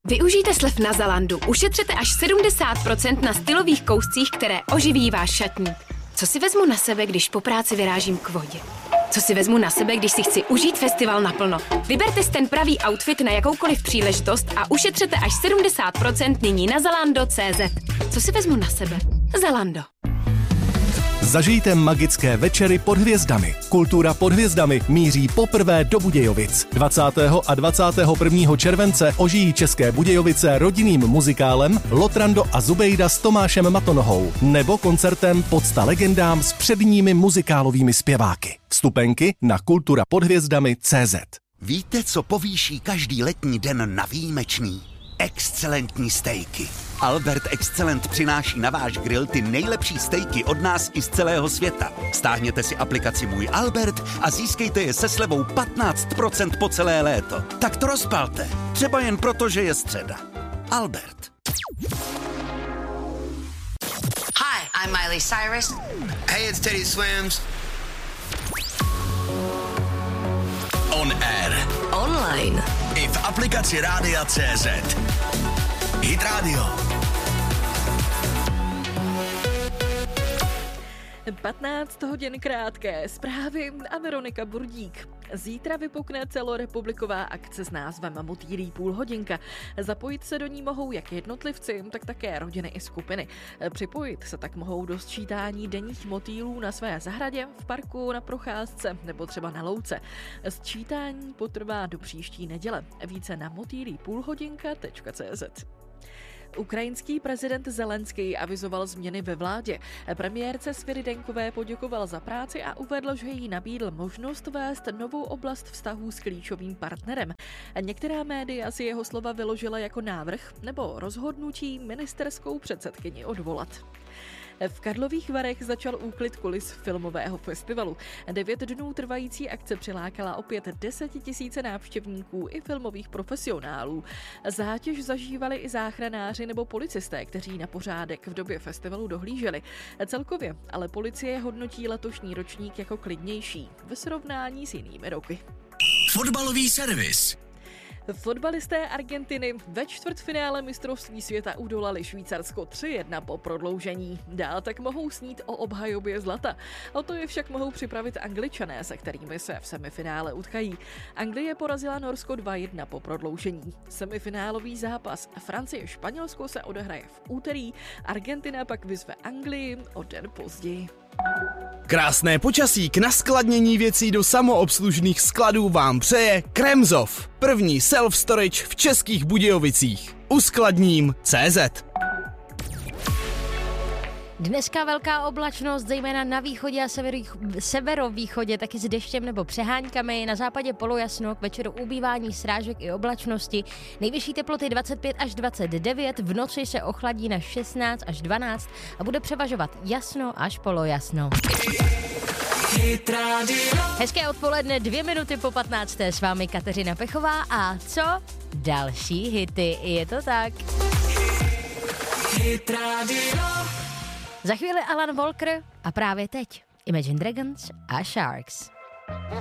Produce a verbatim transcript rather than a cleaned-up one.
Využijte slev na Zalandu. Ušetřete až sedmdesát procent na stylových kouscích, které oživí váš šatník. Co si vezmu na sebe, když po práci vyrážím k vodě? Co si vezmu na sebe, když si chci užít festival naplno? Vyberte si ten pravý outfit na jakoukoliv příležitost a ušetřete až sedmdesát procent nyní na zalando tečka cé zet. Co si vezmu na sebe? Zalando. Zažijte magické večery pod hvězdami. Kultura pod hvězdami míří poprvé do Budějovic. dvacátého a dvacátého prvního července ožijí České Budějovice rodinným muzikálem Lotrando a Zubejda s Tomášem Matonohou nebo koncertem Pocta legendám s předními muzikálovými zpěváky. Vstupenky na kultura pod hvězdami tečka cé zet. Víte, co povýší každý letní den na výjimečný? Excelentní stejky. Albert Excellent přináší na váš grill ty nejlepší stejky od nás i z celého světa. Stáhněte si aplikaci Můj Albert a získejte je se slevou patnáct procent po celé léto. Tak to rozpalte. Třeba jen proto, že je středa. Albert. Hi, I'm Miley Cyrus. Hey, it's Teddy Swims. On air. Online. I v aplikaci Rádia tečka cé zet. Hit Radio. patnáct hodin krátké zprávy a Veronika Burdík. Zítra vypukne celorepubliková akce s názvem Motýlí půlhodinka. Zapojit se do ní mohou jak jednotlivci, tak také rodiny i skupiny. Připojit se tak mohou do sčítání denních motýlů na své zahradě, v parku, na procházce nebo třeba na louce. Sčítání potrvá do příští neděle. Více na motýlí půlhodinka tečka cé zet. Ukrajinský prezident Zelenský avizoval změny ve vládě. Premiérce Svyrydenkové poděkoval za práci a uvedl, že jí nabídl možnost vést novou oblast vztahů s klíčovým partnerem. Některá média si jeho slova vyložila jako návrh nebo rozhodnutí ministerskou předsedkyni odvolat. V Karlových Varech začal úklid kulis filmového festivalu. Devět dnů trvající akce přilákala opět desetitisíce návštěvníků i filmových profesionálů. Zátěž zažívali i záchranáři nebo policisté, kteří na pořádek v době festivalu dohlíželi. Celkově ale policie hodnotí letošní ročník jako klidnější ve srovnání s jinými roky. Fotbalový servis. Fotbalisté Argentiny ve čtvrtfinále mistrovství světa udolali Švýcarsko tři jedna po prodloužení. Dál tak mohou snít o obhajobě zlata. O to je však mohou připravit Angličané, se kterými se v semifinále utkají. Anglie porazila Norsko dva jedna po prodloužení. Semifinálový zápas Francie-Španělsko se odehraje v úterý, Argentina pak vyzve Anglii o den později. Krásné počasí k naskladnění věcí do samoobslužných skladů vám přeje Kremzov, první self-storage v Českých Budějovicích. Uskladním tečka cé zet. Dneska velká oblačnost, zejména na východě a severovýchodě, taky s deštěm nebo přeháňkami. Na západě polojasno, k večeru ubývání srážek i oblačnosti. Nejvyšší teploty dvacet pět až dvacet devět, v noci se ochladí na šestnáct až dvanáct a bude převažovat jasno až polojasno. Hezké odpoledne, dvě minuty po patnácté s vámi Kateřina Pechová a co? Další hity, je to tak. Za chvíli Alan Walker a právě teď Imagine Dragons a Sharks.